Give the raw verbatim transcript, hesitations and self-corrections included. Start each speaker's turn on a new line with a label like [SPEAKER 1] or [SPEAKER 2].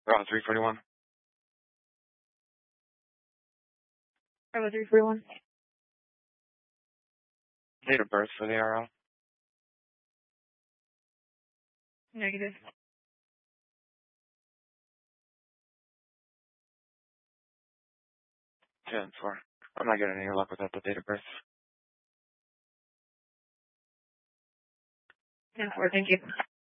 [SPEAKER 1] Bravo three forty-one.
[SPEAKER 2] Bravo three forty-one.
[SPEAKER 1] Date of birth for the R L.
[SPEAKER 2] Negative.
[SPEAKER 1] ten four. I'm not getting any luck without the date of birth.
[SPEAKER 2] ten four, thank you.